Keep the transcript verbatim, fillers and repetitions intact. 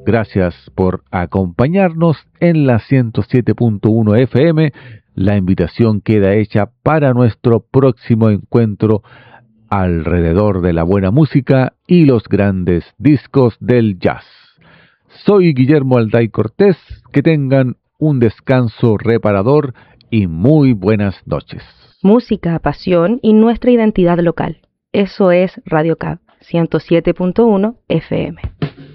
Gracias por acompañarnos en la ciento siete punto uno F M. La invitación queda hecha para nuestro próximo encuentro alrededor de la buena música y los grandes discos del jazz. Soy Guillermo Alday Cortés. Que tengan un descanso reparador y muy buenas noches. Música, pasión y nuestra identidad local. Eso es Radio C A B ciento siete punto uno F M.